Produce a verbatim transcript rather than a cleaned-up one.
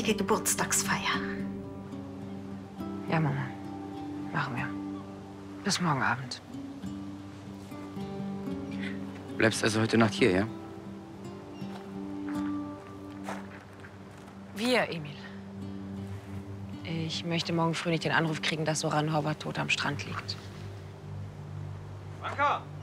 gemütliche Geburtstagsfeier. Ja, Mama. Machen wir. Bis morgen Abend. Bleibst also heute Nacht hier, ja? Wir, Emil. Ich möchte morgen früh nicht den Anruf kriegen, dass Soran Horvath tot am Strand liegt. Franka!